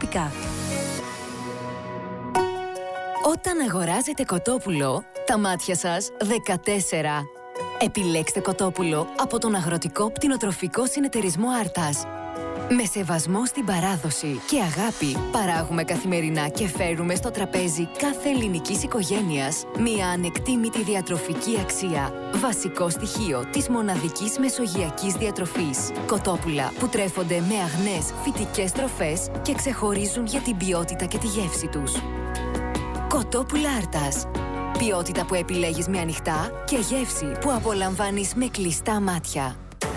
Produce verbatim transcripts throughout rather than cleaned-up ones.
αντισηπτικά. Όταν αγοράζετε κοτόπουλο, τα μάτια σας δεκατέσσερα. Επιλέξτε κοτόπουλο από τον Αγροτικό Πτηνοτροφικό Συνεταιρισμό Άρτας. Με σεβασμό στην παράδοση και αγάπη παράγουμε καθημερινά και φέρουμε στο τραπέζι κάθε ελληνικής οικογένειας μια ανεκτήμητη διατροφική αξία. Βασικό στοιχείο της μοναδικής μεσογειακής διατροφής. Κοτόπουλα που τρέφονται με αγνές φυτικές τροφές και ξεχωρίζουν για την ποιότητα και τη γεύση τους. Κοτόπουλα Άρτας. Ποιότητα που επιλέγεις με ανοιχτά και γεύση που απολαμβάνεις με κλειστά μάτια.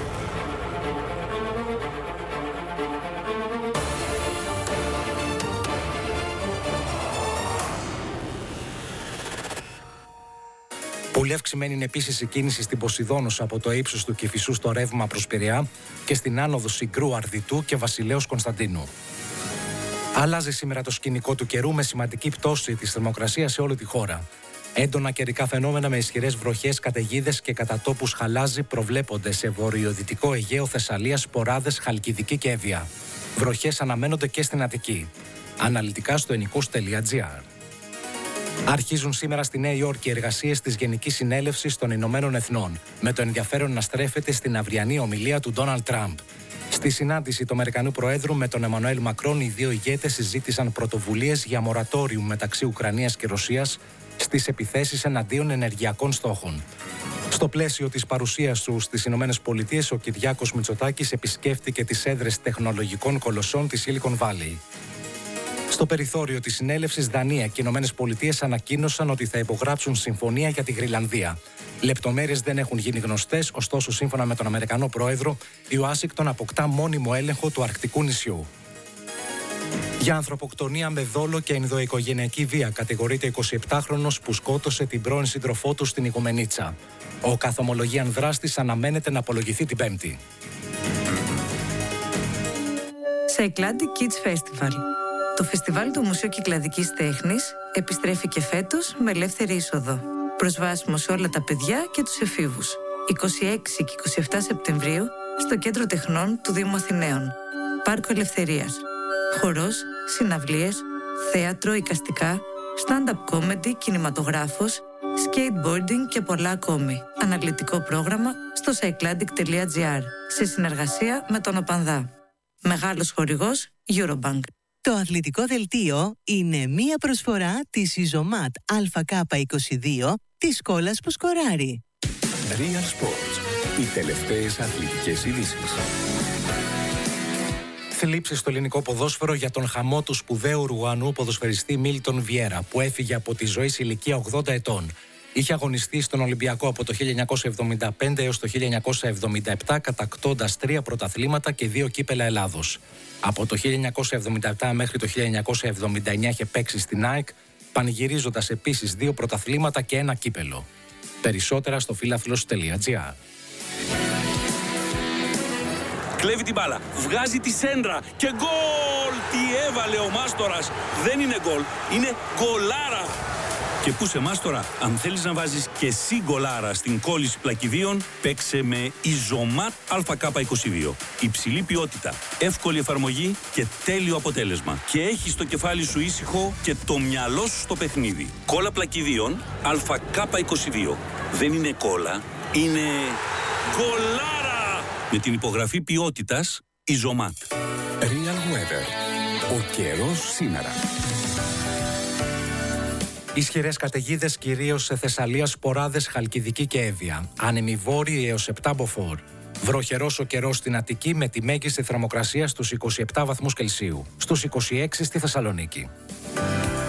Πολύ αυξημένη είναι επίσης η κίνηση στην Ποσειδόνος από το ύψος του Κηφισού στο ρεύμα προς Πειραιά και στην άνοδο Συγκρού Αρδιτού και Βασιλέως Κωνσταντίνου. Αλλάζει σήμερα το σκηνικό του καιρού με σημαντική πτώση της θερμοκρασίας σε όλη τη χώρα. Έντονα καιρικά φαινόμενα με ισχυρές βροχές, καταιγίδες και κατά τόπους χαλάζι προβλέπονται σε βορειοδυτικό Αιγαίο, Θεσσαλία, Σποράδες, Χαλκιδική και Εύβοια. Βροχές αναμένονται και στην Αττική. Αναλυτικά στο ενικός τελεία τζι άρ. Αρχίζουν σήμερα στη Νέα Υόρκη εργασίες της Γενικής Συνέλευσης των Ηνωμένων Εθνών, με το ενδιαφέρον να στρέφεται στην αυριανή ομιλία του Ντόναλντ Τραμπ. Στη συνάντηση του Αμερικανού Προέδρου με τον Εμμανουέλ Μακρόν, οι δύο ηγέτες συζήτησαν πρωτοβουλίες για μορατόριου μεταξύ Ουκρανίας και Ρωσίας στις επιθέσεις εναντίον ενεργειακών στόχων. Στο πλαίσιο της παρουσίας του στις Ηνωμένες Πολιτείες, ο Κυριάκος Μητσοτάκης επισκέφτηκε τις έδρες τεχνολογικών κολοσσών της Silicon Valley. Στο περιθώριο της συνέλευσης, Δανία και Ηνωμένες Πολιτείες ανακοίνωσαν ότι θα υπογράψουν συμφωνία για τη Γρυλανδία. Λεπτομέρειες δεν έχουν γίνει γνωστές, ωστόσο, σύμφωνα με τον Αμερικανό Πρόεδρο, η Ουάσιγκτον αποκτά μόνιμο έλεγχο του αρκτικού νησιού. Για ανθρωποκτονία με δόλο και ενδοοικογενειακή βία κατηγορείται εικοσιεπτάχρονος που σκότωσε την πρώην σύντροφό του στην Ιγουμενίτσα. Ο καθομολογίαν δράστης αναμένεται να απολογηθεί την Πέμπτη. Cycladic Kids Festival. Το φεστιβάλ του Μουσείου Κυκλαδικής Τέχνης επιστρέφει και φέτος με ελεύθερη είσοδο. Προσβάσιμο σε όλα τα παιδιά και τους εφήβους. είκοσι έξι και είκοσι επτά Σεπτεμβρίου στο Κέντρο Τεχνών του Δήμου Αθηναίων. Πάρκο Ελευθερίας. Χορός, συναυλίες, θέατρο, εικαστικά, stand-up comedy, κινηματογράφος, skateboarding και πολλά ακόμη. Αναλυτικό πρόγραμμα στο cycladic τελεία τζι άρ σε συνεργασία με τον ΟΠΑΝΔΑ. Μεγάλος χορηγός Eurobank. Το αθλητικό δελτίο είναι μία προσφορά της Ιζωμάτ Α Κ είκοσι δύο της κόλλας που σκοράρει. Real Sports. Οι τελευταίες αθλητικές ειδήσεις. Θλίψη στο ελληνικό ποδόσφαιρο για τον χαμό του σπουδαίου Ρουγανού ποδοσφαιριστή Μίλτον Βιέρα, που έφυγε από τη ζωή σε ηλικία ογδόντα ετών. Είχε αγωνιστεί στον Ολυμπιακό από το χίλια εννιακόσια εβδομήντα πέντε έως το χίλια εννιακόσια εβδομήντα επτά, κατακτώντας τρία πρωταθλήματα και δύο κύπελα Ελλάδος. Από το χίλια εννιακόσια εβδομήντα επτά μέχρι το χίλια εννιακόσια εβδομήντα εννιά είχε παίξει στην ΑΕΚ, πανηγυρίζοντας επίσης δύο πρωταθλήματα και ένα κύπελο. Περισσότερα στο φίλαθλος τελεία τζι άρ. Κλέβει την μπάλα, βγάζει τη σέντρα και γκολ! Τι έβαλε ο Μάστορας! Δεν είναι γκολ, είναι γκολάρα! Και πού σε Μάστορα, αν θέλεις να βάζεις και εσύ γκολάρα στην κόλληση πλακιδίων, παίξε με Ιζωμάτ Α Κ είκοσι δύο. Υψηλή ποιότητα, εύκολη εφαρμογή και τέλειο αποτέλεσμα. Και έχεις το κεφάλι σου ήσυχο και το μυαλό σου στο παιχνίδι. Κόλλα πλακιδίων Α Κ είκοσι δύο. Δεν είναι κόλλα, είναι γκολάρα! Με την υπογραφή ποιότητας Ιζωμάτ. Real Weather. Ο καιρός σήμερα. Ισχυρές καταιγίδες κυρίως σε Θεσσαλία, Σποράδες, Χαλκιδική και Εύβοια. Άνεμοι βόρειοι έως επτά μποφόρ. Βροχερός ο καιρός στην Αττική με τη μέγιστη θερμοκρασία στους είκοσι επτά βαθμούς Κελσίου. Στους είκοσι έξι στη Θεσσαλονίκη.